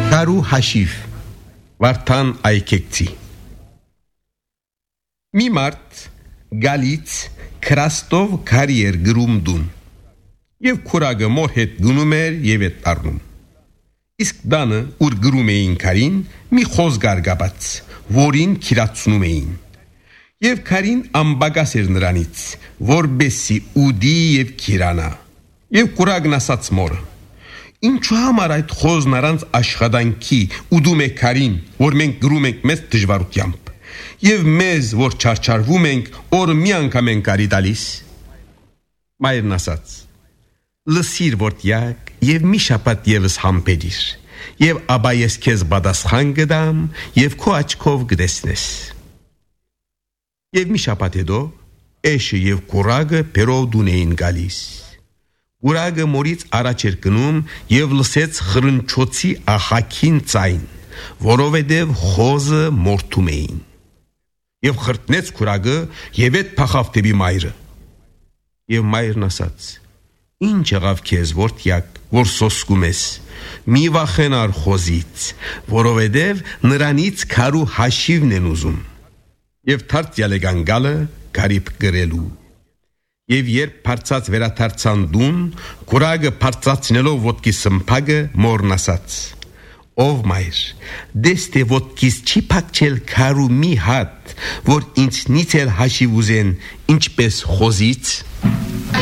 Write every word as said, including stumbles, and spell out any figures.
Քարու հաշիվ Վարդան Այքեկցի Մի մարդ գալից քրաստով քարի էր գրում դուն եւ քուրագը մոր հետ գնում էր եւ էդ տառնում իսկ դանը ուր գրում էին քարին մի խոսք արգաբաց որին քիրացնում էին եւ քարին ամբագաս էր նրանից որբեսի ուդի եւ քիրանա եւ քուրագն ասաց մորը Ինչու համար այդ խոզն առանց աշխատանքի ուդում է քարին, որ մենք գրում ենք մեծ դժվարությամբ, եւ մեզ, որ չարչարվում ենք, օր մի անգամ ենք արի տալիս։ Մայրն ասաց. Լսիր որդյակ եւ մի շաբաթ եւս համբերիր, եւ աբա ես քեզ պատասխան կդամ եւ քո աչքով կտեսնես։ Եվ մի շաբաթ հետո էշը եւ քուրագը բերով դուն էին գալիս։ Ուրագը մորից առաջ էր գնում եւ լսեց խրնչոցի ահակին ձայն, որովհետեւ խոզը մորթում էին։ Եվ խրտնեց քուրագը եւ այդ փախավ դեպի մայրը։ Եվ մայրն ասաց. Ինչ եղավ քեզ որդյակ, որ սոսկում ես։ Մի վախենար խոզից, որովհետեւ նրանից քարու հաշիվն են ուզում։ Եվ թարթյալ եկան գալը գարիբ գրելու։ Եվ երբ բարձած վերաթարցան դուն, քուրագը բարձացնելով ոտքի սմփագը մորն ասաց. Ով մայր, դեստե ոտքիս չի փակչել քարու մի հատ, որ ինձնից էլ հաշիվ ուզեն, ինչպես խոզից։